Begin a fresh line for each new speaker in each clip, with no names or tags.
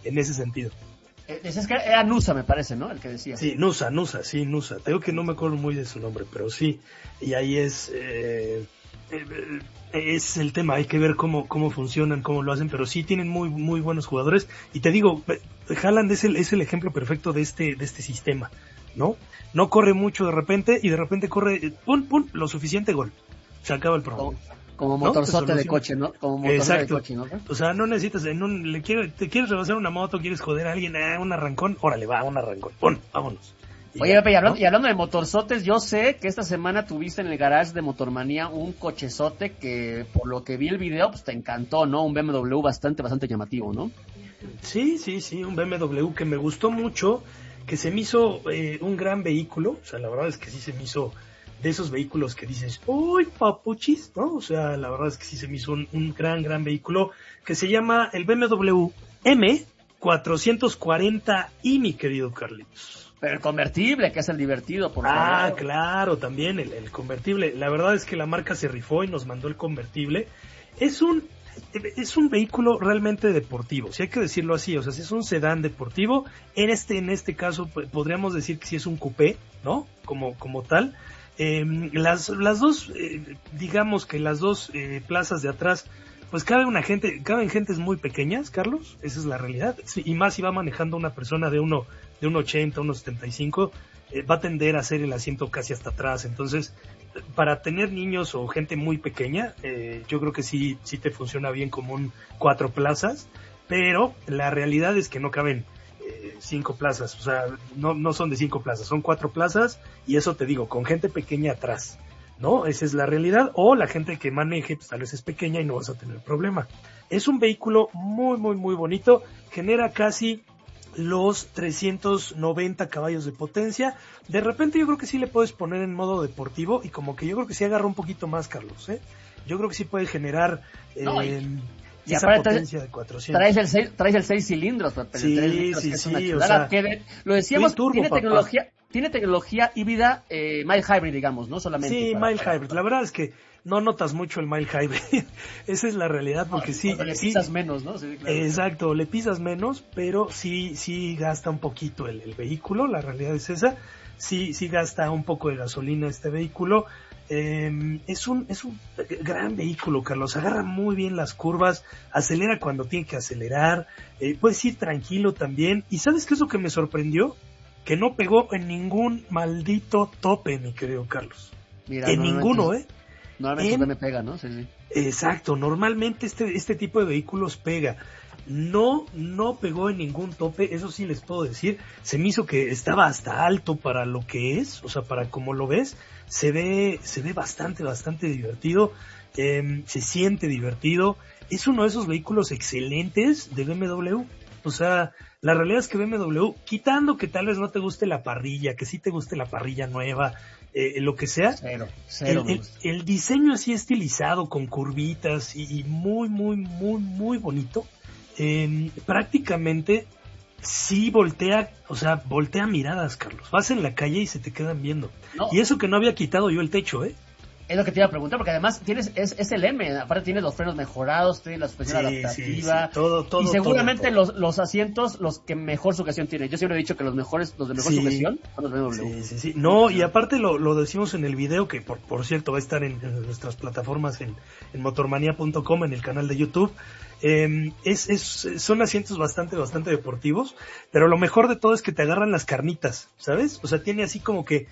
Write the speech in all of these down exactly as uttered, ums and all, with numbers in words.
en ese sentido.
Es que era Nusa, me parece, ¿no? El que decía.
Sí, Nusa, Nusa, sí, Nusa. Te digo que no me acuerdo muy de su nombre, pero sí. Y ahí es eh, eh, es el tema. Hay que ver cómo cómo funcionan, cómo lo hacen, pero sí tienen muy muy buenos jugadores. Y te digo, Haaland es el es el ejemplo perfecto de este de este sistema, ¿no? No corre mucho de repente y de repente corre, pum, pum, lo suficiente, gol. Se acaba el problema.
Como, como motorzote ¿no? de coche, ¿no? Como motorzote de coche, ¿no?
O sea, no necesitas, en un, le quiere, te quieres rebasar una moto, quieres joder a alguien, ah, un arrancón, órale, va, un arrancón, pum, vámonos.
Y Oye, ya, Pepe, y hablando, ¿no? y hablando de motorzotes, yo sé que esta semana tuviste en el garage de Motormanía un cochezote que, por lo que vi el video, pues te encantó, ¿no? Un B M W bastante, bastante llamativo, ¿no?
Sí, sí, sí, un B M W que me gustó mucho, que se me hizo eh, un gran vehículo, o sea, la verdad es que sí se me hizo de esos vehículos que dices, uy, papuchis, ¿no? O sea, la verdad es que sí se me hizo un, un gran, gran vehículo que se llama el B M W M cuatrocientos cuarenta i, mi querido Carlitos.
Pero el convertible, que es el divertido, por favor.
Ah, claro, también el, el convertible. La verdad es que la marca se rifó y nos mandó el convertible. Es un es un vehículo realmente deportivo, si hay que decirlo así, o sea, si es un sedán deportivo, en este en este caso podríamos decir que sí es un coupé, ¿no? Como como tal. Eh, las las dos, eh, digamos que las dos eh, plazas de atrás, pues cabe una gente, caben gentes muy pequeñas, Carlos, esa es la realidad, sí, y más si va manejando una persona de uno de uno ochenta, uno setenta y cinco, eh, va a tender a hacer el asiento casi hasta atrás, entonces para tener niños o gente muy pequeña, eh, yo creo que sí sí te funciona bien como un cuatro plazas, pero la realidad es que no caben eh, cinco plazas, o sea, no no son de cinco plazas, son cuatro plazas, y eso te digo, con gente pequeña atrás, ¿no? Esa es la realidad, o la gente que maneje, pues tal vez es pequeña y no vas a tener problema. Es un vehículo muy, muy, muy bonito, genera casi los trescientos noventa caballos de potencia. De repente yo creo que sí le puedes poner en modo deportivo y como que yo creo que sí agarra un poquito más, Carlos, ¿eh? Yo creo que sí puede generar eh,
no, y,
esa
y
potencia de cuatrocientos.
Traes el seis, traes el seis cilindros, Pepe,
sí,
el litros,
sí,
que es
sí,
una
o
chulada,
sea,
que lo decíamos,
turbo,
tiene
papá.
tecnología, tiene tecnología híbrida, eh, mild hybrid, digamos, no solamente.
Sí,
para,
mild
para,
hybrid. La verdad es que no notas mucho el mild hybrid. Esa es la realidad, porque
no,
sí,
le
sí,
pisas menos, ¿no? Sí, claro.
Exacto, le pisas menos, pero sí, sí gasta un poquito el, el vehículo. La realidad es esa. Sí, sí gasta un poco de gasolina este vehículo. Eh, es un, es un gran vehículo, Carlos. Agarra muy bien las curvas, acelera cuando tiene que acelerar. Eh, puedes ir tranquilo también. ¿Y sabes qué es lo que me sorprendió? Que no pegó en ningún maldito tope, mi querido Carlos.
Mira,
en ninguno, ¿eh?
Normalmente en... me pega, ¿no? Sí, sí.
Exacto, normalmente este, este tipo de vehículos pega. No, no pegó en ningún tope, eso sí les puedo decir. Se me hizo que estaba hasta alto para lo que es, o sea, para como lo ves, se ve, se ve bastante, bastante divertido, eh, se siente divertido. Es uno de esos vehículos excelentes de B M W. O sea, la realidad es que B M W, quitando que tal vez no te guste la parrilla, que sí te guste la parrilla nueva, eh, lo que sea,
cero, cero
el, el, el diseño así estilizado con curvitas y, y muy, muy, muy, muy bonito, eh, prácticamente sí voltea, o sea, voltea miradas, Carlos. Vas en la calle y se te quedan viendo. No. Y eso que no había quitado yo el techo, ¿eh?
Es lo que te iba a preguntar, porque además tienes es, es el M, aparte tienes los frenos mejorados, tienes la suspensión sí, adaptativa,
sí, sí. Todo, todo,
y seguramente
todo, todo.
Los, los asientos, los que mejor sujeción tienen. Yo siempre he dicho que los mejores, los de mejor
sí.
sujeción son los B M W.
Sí, sí, sí. No, y aparte lo, lo decimos en el video, que por, por cierto va a estar en, en nuestras plataformas en, en motormanía punto com, en el canal de YouTube. Eh, es, es, son asientos bastante, bastante deportivos, pero lo mejor de todo es que te agarran las carnitas, ¿sabes? O sea, tiene así como que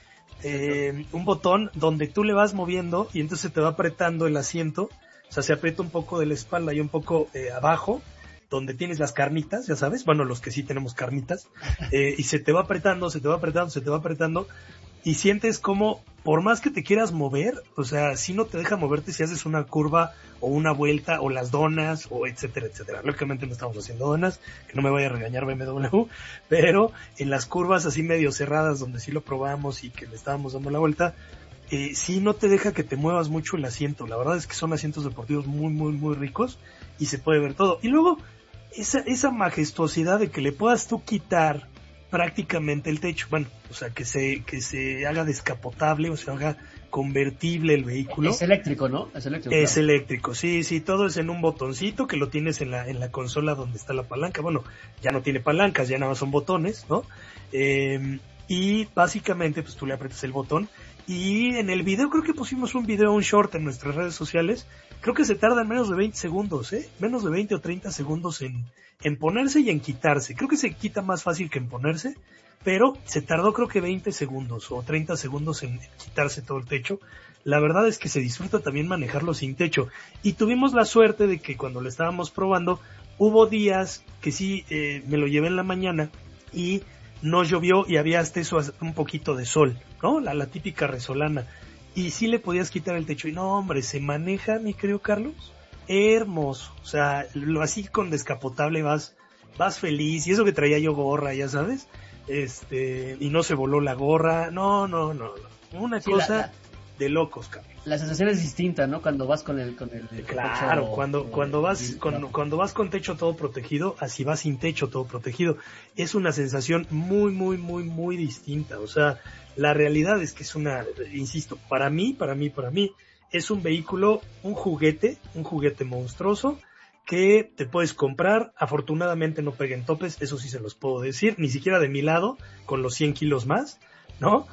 Eh, un botón donde tú le vas moviendo y entonces te va apretando el asiento, o sea, se aprieta un poco de la espalda y un poco eh, abajo, donde tienes las carnitas, ya sabes, bueno, los que sí tenemos carnitas, eh, y se te va apretando, se te va apretando, se te va apretando, y sientes como, por más que te quieras mover, o sea, si no te deja moverte si haces una curva o una vuelta o las donas o etcétera, etcétera. Lógicamente no estamos haciendo donas, que no me vaya a regañar B M W, pero en las curvas así medio cerradas donde sí lo probamos y que le estábamos dando la vuelta, eh, sí no te deja que te muevas mucho el asiento. La verdad es que son asientos deportivos muy, muy, muy ricos y se puede ver todo. Y luego, esa, esa majestuosidad de que le puedas tú quitar prácticamente el techo. Bueno, o sea, que se que se haga descapotable, o se haga convertible el vehículo.
Es eléctrico, ¿no? Es eléctrico.
Es
claro.
eléctrico, sí, sí, todo es en un botoncito que lo tienes en la en la consola donde está la palanca. Bueno, ya no tiene palancas, ya nada más son botones, ¿no? Eh, y básicamente, pues tú le aprietas el botón. Y en el video, creo que pusimos un video, un short en nuestras redes sociales. Creo que se tarda menos de veinte segundos, ¿eh? Menos de veinte o treinta segundos en, en ponerse y en quitarse. Creo que se quita más fácil que en ponerse, pero se tardó creo que veinte segundos o treinta segundos en, en quitarse todo el techo. La verdad es que se disfruta también manejarlo sin techo. Y tuvimos la suerte de que cuando lo estábamos probando, hubo días que sí eh, me lo llevé en la mañana y no llovió y había hasta eso un poquito de sol, ¿no? La, la típica resolana. Y sí le podías quitar el techo. Y no, hombre, se maneja, mi querido Carlos, hermoso. O sea, lo así con descapotable vas, vas feliz. Y eso que traía yo gorra, ya sabes. Este, y no se voló la gorra. No, no, no, no. Una
Sí,
cosa
la, la,
de locos, Carlos.
La sensación es distinta, ¿no? Cuando vas con el, con el, el
claro,
techo,
cuando,
eh,
cuando vas,
y,
cuando, cuando vas con techo todo protegido, así vas sin techo todo protegido. Es una sensación muy, muy, muy, muy distinta. O sea, la realidad es que es una, insisto, para mí, para mí, para mí, es un vehículo, un juguete, un juguete monstruoso que te puedes comprar. Afortunadamente no pega en topes, eso sí se los puedo decir, ni siquiera de mi lado, con los cien kilos más, ¿no?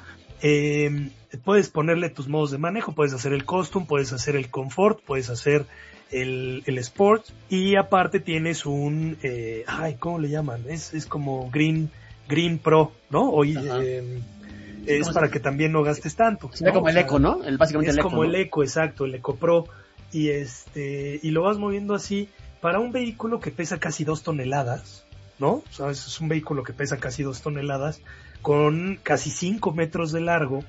Eh, puedes ponerle tus modos de manejo, puedes hacer el custom, puedes hacer el comfort, puedes hacer el, el sport, y aparte tienes un, eh, ay, ¿cómo le llaman? Es, es como Green, Green Pro, ¿no? Hoy, eh, es para que también no gastes tanto.
Se ve
¿no?
como el
o sea,
Eco, ¿no? El, básicamente
es
el Eco,
como
¿no?
el Eco, exacto, el Eco Pro, y este, y lo vas moviendo así, para un vehículo que pesa casi dos toneladas, ¿no? O sea, es un vehículo que pesa casi dos toneladas, con casi cinco metros de largo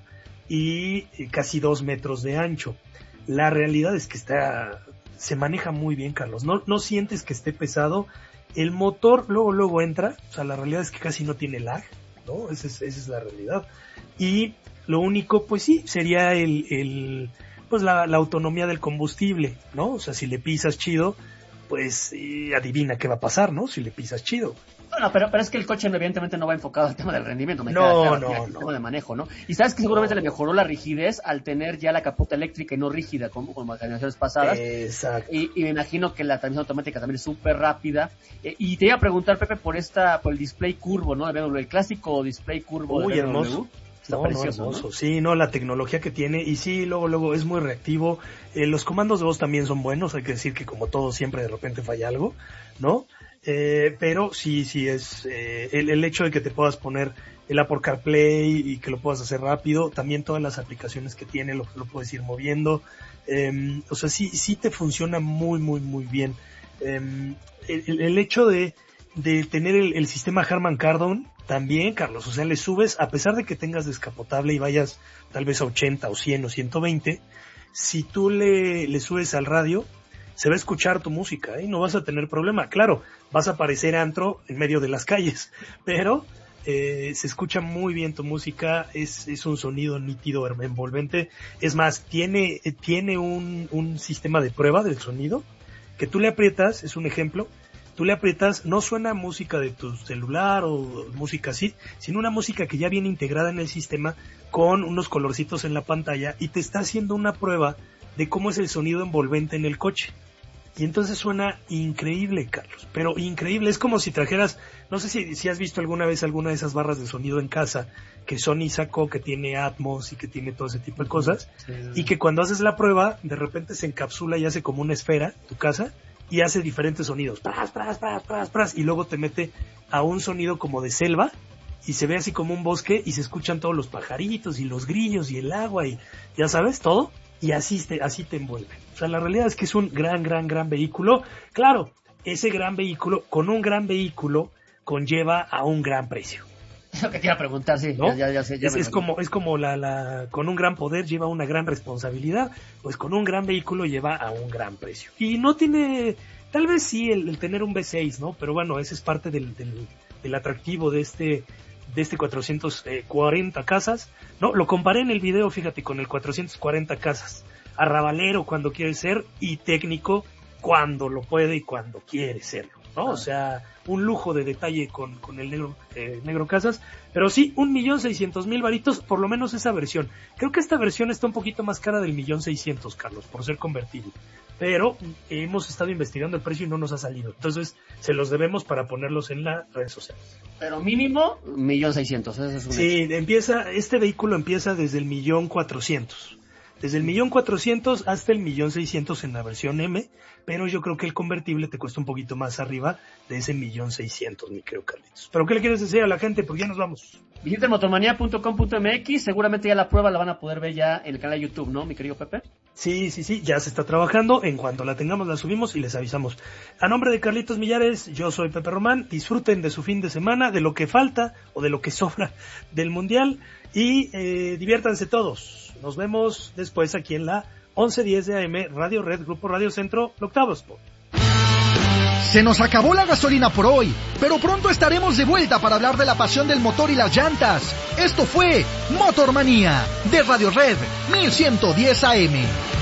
y casi dos metros de ancho. La realidad es que está, se maneja muy bien, Carlos. No, no sientes que esté pesado. El motor luego, luego entra. O sea, la realidad es que casi no tiene lag, ¿no? Esa es, esa es la realidad. Y lo único, pues sí, sería el, el pues la, la autonomía del combustible, ¿no? O sea, si le pisas chido, pues eh, adivina qué va a pasar, ¿no? Si le pisas chido.
Bueno, pero, pero es que el coche evidentemente no va enfocado al tema del rendimiento, me
no,
queda claro,
no,
al
no.
tema de manejo, ¿no? Y sabes que seguramente
no.
le mejoró la rigidez al tener ya la capota eléctrica y no rígida como con las generaciones pasadas.
Exacto.
Y, y me imagino que la transmisión automática también es súper rápida. Eh, y te iba a preguntar, Pepe, por esta, por el display curvo, ¿no? De B M W, el clásico display curvo
Uy,
de B M W.
hermoso.
Está
no,
precioso,
no, hermoso.
¿no?
Sí, no, la tecnología que tiene, y sí, luego, luego es muy reactivo. Eh, los comandos de voz también son buenos, hay que decir que como todo siempre de repente falla algo, ¿no? Eh, pero sí, sí es, eh, el, el hecho de que te puedas poner el Apple CarPlay y que lo puedas hacer rápido, también todas las aplicaciones que tiene lo, lo puedes ir moviendo, eh, o sea, sí, sí te funciona muy, muy, muy bien. Eh, el, el hecho de, de tener el, el sistema Harman Kardon, también, Carlos, o sea, le subes, a pesar de que tengas descapotable y vayas tal vez a ochenta o cien o ciento veinte, si tú le, le subes al radio, se va a escuchar tu música, ¿eh? No vas a tener problema. Claro, vas a parecer antro en medio de las calles, pero eh, se escucha muy bien tu música, es, es un sonido nítido, envolvente. Es más, tiene, tiene un, un sistema de prueba del sonido, que tú le aprietas, es un ejemplo, tú le aprietas, no suena música de tu celular o música así, sino una música que ya viene integrada en el sistema con unos colorcitos en la pantalla y te está haciendo una prueba de cómo es el sonido envolvente en el coche. Y entonces suena increíble, Carlos, pero increíble. Es como si trajeras, no sé si, si has visto alguna vez alguna de esas barras de sonido en casa que Sony sacó, que tiene Atmos y que tiene todo ese tipo de cosas, sí. Y que cuando haces la prueba, de repente se encapsula y hace como una esfera tu casa y hace diferentes sonidos, pras, pras, pras, pras, pras, y luego te mete a un sonido como de selva y se ve así como un bosque y se escuchan todos los pajaritos y los grillos y el agua y ya sabes, todo. Y así te, así te envuelve. O sea, la realidad es que es un gran, gran, gran vehículo. Claro, ese gran vehículo, con un gran vehículo, conlleva a un gran precio.
Es lo que te iba a preguntar, sí.
¿No?
Ya, ya, ya sé, ya
es, es como, es como la, la, con un gran poder lleva una gran responsabilidad, pues con un gran vehículo lleva a un gran precio. Y no tiene, tal vez sí el, el tener un V seis, ¿no? Pero bueno, ese es parte del, del, del atractivo de este, de este cuatrocientos cuarenta casas, ¿no? Lo comparé en el video, fíjate, con el cuatrocientos cuarenta casas. Arrabalero cuando quiere ser y técnico cuando lo puede y cuando quiere serlo. ¿no? O sea, un lujo de detalle con, con el negro, eh, negro Casas, pero sí, un millón seiscientos mil varitos, por lo menos esa versión. Creo que esta versión está un poquito más cara del millón seiscientos, Carlos, por ser convertible, pero hemos estado investigando el precio y no nos ha salido, entonces se los debemos para ponerlos en las redes sociales.
Pero mínimo, millón seiscientos, eso es un
Sí,
hecho.
empieza, este vehículo empieza desde el millón cuatrocientos. Desde el millón cuatrocientos hasta el millón seiscientos en la versión M, pero yo creo que el convertible te cuesta un poquito más arriba de ese millón seiscientos, mi querido Carlitos. ¿Pero qué le quieres decir a la gente? Porque ya nos vamos.
Visiten motormanía punto com punto m x, seguramente ya la prueba la van a poder ver ya en el canal de YouTube, ¿no, mi querido Pepe?
Sí, sí, sí, ya se está trabajando, en cuanto la tengamos la subimos y les avisamos. A nombre de Carlitos Millares, yo soy Pepe Román, disfruten de su fin de semana, de lo que falta o de lo que sobra del Mundial y eh, diviértanse todos. Nos vemos después aquí en la once diez de A M, Radio Red, Grupo Radio Centro, Octavo Sport.
Se nos acabó la gasolina por hoy, pero pronto estaremos de vuelta para hablar de la pasión del motor y las llantas. Esto fue Motormanía, de Radio Red, mil ciento diez A M.